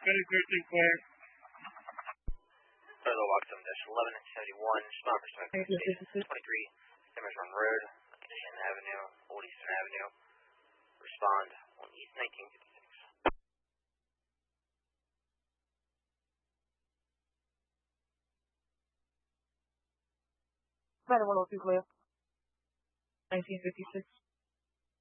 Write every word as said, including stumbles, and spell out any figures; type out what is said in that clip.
twenty thirteen clear. Federal Walk seven eleven seventy-one, respond for Station twenty-three, Simmers Run Road, Condition Avenue, Old Eastern Avenue. Respond on East nineteen fifty-six. Federal one oh two clear. nineteen fifty-six.